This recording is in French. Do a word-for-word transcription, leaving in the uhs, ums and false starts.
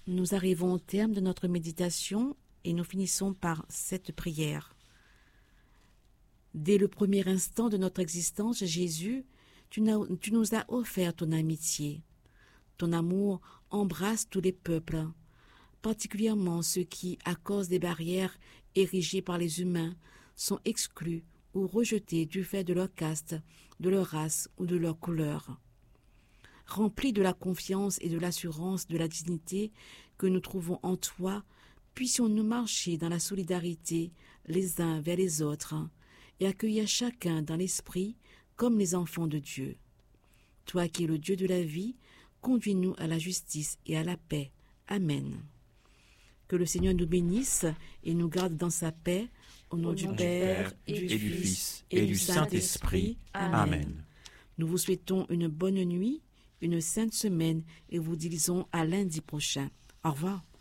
Nous arrivons au terme de notre méditation et nous finissons par cette prière. Dès le premier instant de notre existence, Jésus, tu, tu nous as offert ton amitié. Ton amour embrasse tous les peuples, particulièrement ceux qui, à cause des barrières érigées par les humains, sont exclus ou rejetés du fait de leur caste, de leur race ou de leur couleur. Remplis de la confiance et de l'assurance de la dignité que nous trouvons en toi, puissions-nous marcher dans la solidarité les uns vers les autres et accueillir chacun dans l'esprit comme les enfants de Dieu. Toi qui es le Dieu de la vie, conduis-nous à la justice et à la paix. Amen. Que le Seigneur nous bénisse et nous garde dans sa paix, au nom, au nom du, du Père, et du, et du Fils, et, et du Saint-Esprit. Amen. Amen. Nous vous souhaitons une bonne nuit, une sainte semaine, et vous disons à lundi prochain. Au revoir.